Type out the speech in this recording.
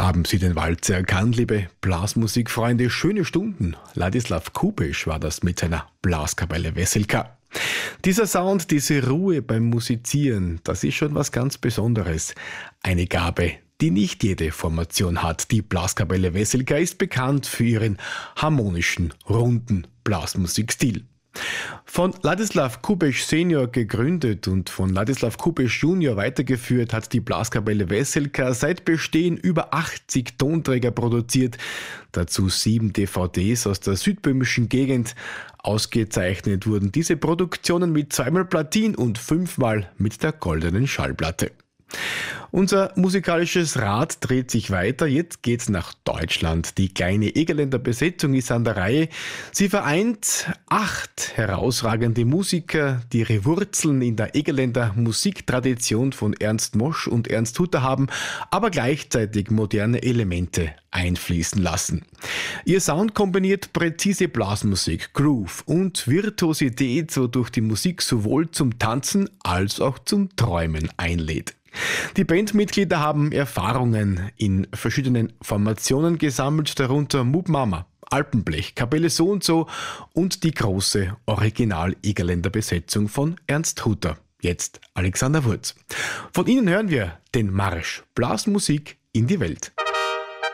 Haben Sie den Walzer erkannt, liebe Blasmusikfreunde? Schöne Stunden. Ladislav Kubesch war das mit seiner Blaskapelle Veselka. Dieser Sound, diese Ruhe beim Musizieren, das ist schon was ganz Besonderes. Eine Gabe, die nicht jede Formation hat. Die Blaskapelle Veselka ist bekannt für ihren harmonischen, runden Blasmusikstil. Von Ladislav Kubesch Senior gegründet und von Ladislav Kubesch Junior weitergeführt, hat die Blaskapelle Veselka seit Bestehen über 80 Tonträger produziert, dazu 7 DVDs aus der südböhmischen Gegend. Ausgezeichnet wurden diese Produktionen mit 2-mal Platin und 5-mal mit der goldenen Schallplatte. Unser musikalisches Rad dreht sich weiter. Jetzt geht's nach Deutschland. Die kleine Egerländer Besetzung ist an der Reihe. Sie vereint 8 herausragende Musiker, die ihre Wurzeln in der Egerländer Musiktradition von Ernst Mosch und Ernst Hutter haben, aber gleichzeitig moderne Elemente einfließen lassen. Ihr Sound kombiniert präzise Blasmusik, Groove und Virtuosität, wodurch die Musik sowohl zum Tanzen als auch zum Träumen einlädt. Die Bandmitglieder haben Erfahrungen in verschiedenen Formationen gesammelt, darunter Mub Mama, Alpenblech, Kapelle So und So und die große Original-Egerländer Besetzung von Ernst Hutter, jetzt Alexander Wurz. Von ihnen hören wir den Marsch Blasmusik in die Welt.